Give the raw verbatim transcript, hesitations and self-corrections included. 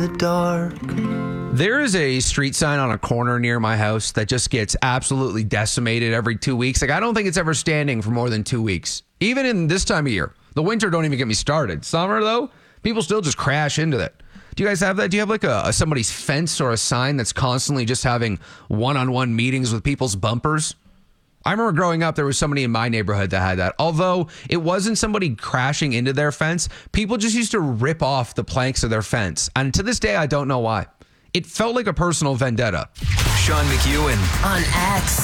the dark. There is a street sign on a corner near my house that just gets absolutely decimated every two weeks. Like, I don't think it's ever standing for more than two weeks. Even in this time of year. The winter don't even get me started. Summer, though, people still just crash into that. Do you guys have that? Do you have like a, a somebody's fence or a sign that's constantly just having one-on-one meetings with people's bumpers? I remember growing up, there was somebody in my neighborhood that had that. Although it wasn't somebody crashing into their fence, people just used to rip off the planks of their fence. And to this day, I don't know why. It felt like a personal vendetta. Sean McEwen on X.